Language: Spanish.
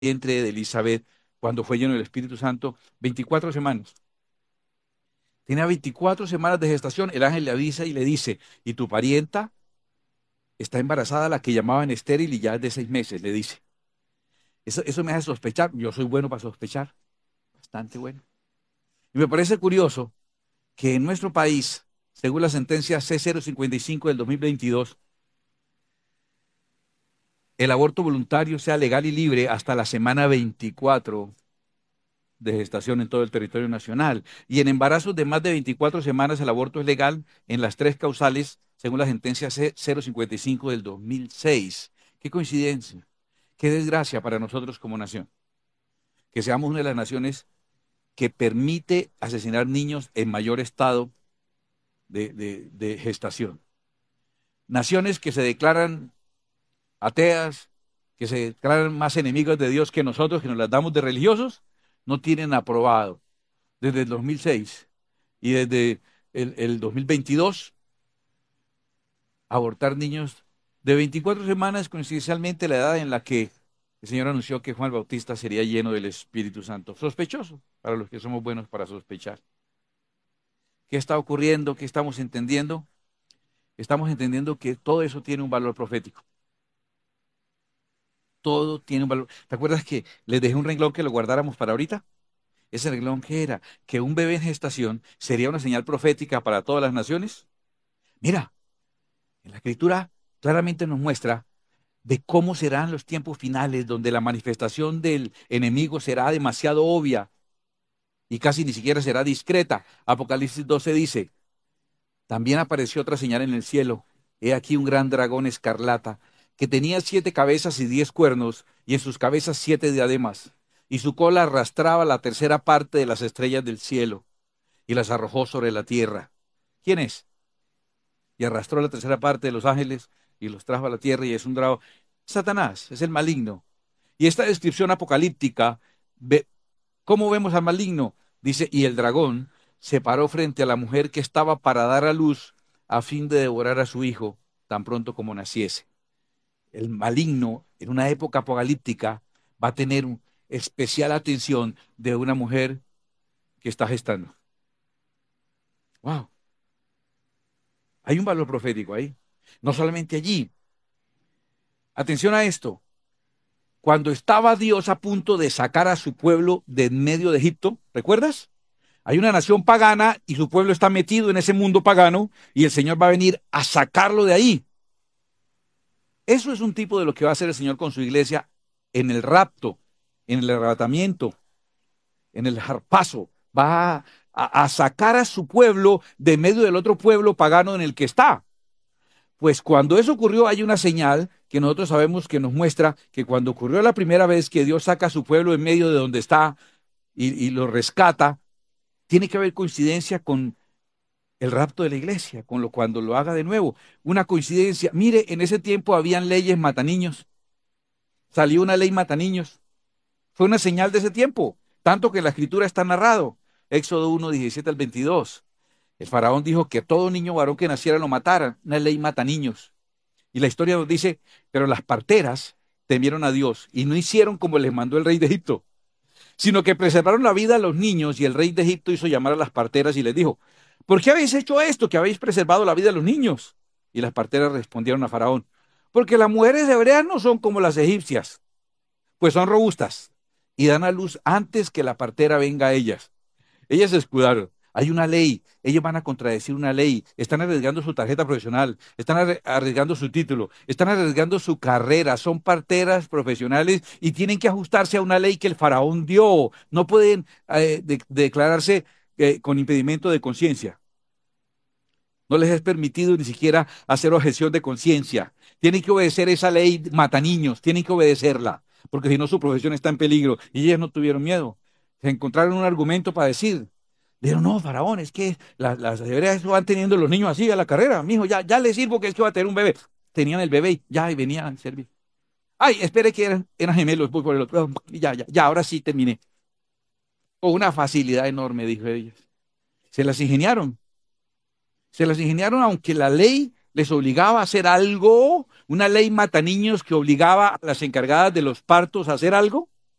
vientre de Elizabeth cuando fue lleno del Espíritu Santo, 24 semanas. Tenía 24 semanas de gestación, el ángel le avisa y le dice, y tu parienta está embarazada, la que llamaban estéril y ya es de 6 meses, le dice. Eso me hace sospechar, yo soy bueno para sospechar, bastante bueno. Y me parece curioso que en nuestro país, según la sentencia C055 del 2022, el aborto voluntario sea legal y libre hasta la semana 24 de gestación en todo el territorio nacional. Y en embarazos de más de 24 semanas el aborto es legal en las tres causales, según la sentencia C055 del 2006. Qué coincidencia, qué desgracia para nosotros como nación, que seamos una de las naciones que permite asesinar niños en mayor estado de gestación. Naciones que se declaran ateas, que se declaran más enemigos de Dios que nosotros, que nos las damos de religiosos, no tienen aprobado desde el 2006 y desde el 2022 abortar niños de 24 semanas, coincidencialmente la edad en la que el Señor anunció que Juan el Bautista sería lleno del Espíritu Santo. Sospechoso para los que somos buenos para sospechar. ¿Qué está ocurriendo? ¿Qué estamos entendiendo? Estamos entendiendo que todo eso tiene un valor profético. Todo tiene un valor. ¿Te acuerdas que les dejé un renglón que lo guardáramos para ahorita? Ese renglón que era que un bebé en gestación sería una señal profética para todas las naciones. Mira, en la Escritura claramente nos muestra de cómo serán los tiempos finales, donde la manifestación del enemigo será demasiado obvia y casi ni siquiera será discreta. Apocalipsis 12 dice, también apareció otra señal en el cielo. He aquí un gran dragón escarlata, que tenía 7 cabezas y 10 cuernos, y en sus cabezas 7 diademas, y su cola arrastraba la tercera parte de las estrellas del cielo, y las arrojó sobre la tierra. ¿Quién es? Y arrastró la tercera parte de los ángeles, y los trajo a la tierra, y es un dragón. Satanás, es el maligno. Y esta descripción apocalíptica, ¿cómo vemos al maligno? Dice, y el dragón se paró frente a la mujer que estaba para dar a luz a fin de devorar a su hijo tan pronto como naciese. El maligno, en una época apocalíptica, va a tener especial atención de una mujer que está gestando. ¡Wow! Hay un valor profético ahí. No solamente allí. Atención a esto. Cuando estaba Dios a punto de sacar a su pueblo de en medio de Egipto, ¿recuerdas? Hay una nación pagana y su pueblo está metido en ese mundo pagano y el Señor va a venir a sacarlo de ahí. Eso es un tipo de lo que va a hacer el Señor con su iglesia en el rapto, en el arrebatamiento, en el harpazo. Va a sacar a su pueblo de medio del otro pueblo pagano en el que está. Pues cuando eso ocurrió hay una señal que nosotros sabemos que nos muestra que cuando ocurrió la primera vez que Dios saca a su pueblo en medio de donde está y lo rescata, tiene que haber coincidencia con el rapto de la iglesia, con lo cuando lo haga de nuevo. Una coincidencia. Mire, en ese tiempo habían leyes mataniños. Salió una ley mataniños. Fue una señal de ese tiempo, tanto que en la escritura está narrado. Éxodo 1, 17 al 22. El faraón dijo que todo niño varón que naciera lo mataran. Una ley mataniños. Y la historia nos dice, pero las parteras temieron a Dios y no hicieron como les mandó el rey de Egipto, sino que preservaron la vida a los niños, y el rey de Egipto hizo llamar a las parteras y les dijo, ¿por qué habéis hecho esto, que habéis preservado la vida de los niños? Y las parteras respondieron a Faraón, porque las mujeres hebreas no son como las egipcias, pues son robustas y dan a luz antes que la partera venga a ellas. Ellas se escudaron. Hay una ley, ellos van a contradecir una ley, están arriesgando su tarjeta profesional, están arriesgando su título, están arriesgando su carrera, son parteras profesionales y tienen que ajustarse a una ley que el faraón dio. No pueden declararse con impedimento de conciencia. No les es permitido ni siquiera hacer objeción de conciencia. Tienen que obedecer esa ley mata niños, tienen que obedecerla, porque si no su profesión está en peligro. Y ellas no tuvieron miedo. Se encontraron un argumento para decir, dijeron, no, faraón, es que las hebreas van teniendo los niños así a la carrera. Mijo, ya les sirvo que es que va a tener un bebé. Tenían el bebé y ya y venían a servir. Ay, espere que eran gemelos, voy por el otro. Ya, ahora sí terminé. Con una facilidad enorme, dijo ellas. Se las ingeniaron. Se las ingeniaron aunque la ley les obligaba a hacer algo, una ley mata niños que obligaba a las encargadas de los partos a hacer algo.